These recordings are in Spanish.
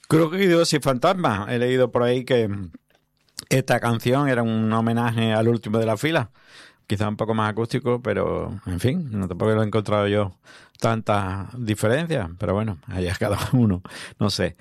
Crujidos y fantasmas. He leído por ahí que esta canción era un homenaje al último de la fila. Quizá un poco más acústico, pero en fin, no tampoco lo he encontrado yo tantas diferencias, pero bueno, allá es cada uno, no sé.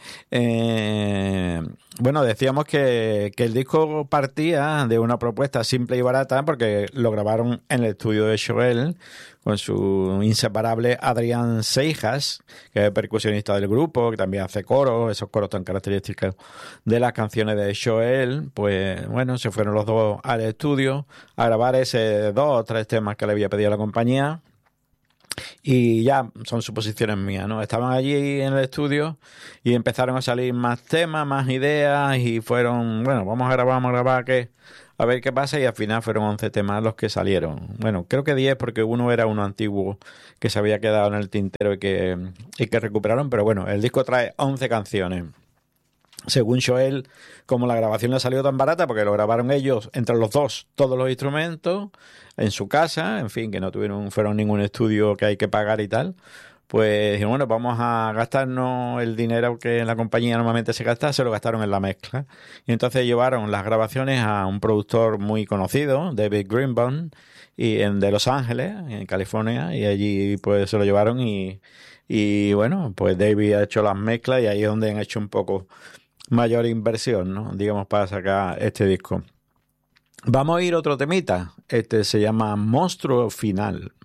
Bueno, decíamos que el disco partía de una propuesta simple y barata porque lo grabaron en el estudio de Joel con su inseparable Adrián Seijas, que es percusionista del grupo, que también hace coros, esos coros tan característicos de las canciones de Joel. Pues bueno, se fueron los dos al estudio a grabar ese 2 o 3 temas que le había pedido a la compañía. Y ya son suposiciones mías, ¿no? Estaban allí en el estudio y empezaron a salir más temas, más ideas y fueron, bueno, vamos a grabar, que a ver qué pasa, y al final fueron 11 temas los que salieron. Bueno, creo que 10 porque uno era uno antiguo que se había quedado en el tintero y que recuperaron, pero bueno, el disco trae 11 canciones. Según Joel, como la grabación le salió tan barata, porque lo grabaron ellos entre los dos, todos los instrumentos, en su casa, en fin, que no fueron ningún estudio que hay que pagar y tal, pues dijeron, bueno, vamos a gastarnos el dinero que en la compañía normalmente se gasta, se lo gastaron en la mezcla. Y entonces llevaron las grabaciones a un productor muy conocido, David Greenbaum, de Los Ángeles, en California, y allí pues se lo llevaron y bueno, pues David ha hecho las mezclas y ahí es donde han hecho un poco mayor inversión, ¿no? Digamos, para sacar este disco. Vamos a ir otro temita. Este se llama Monstruo Final.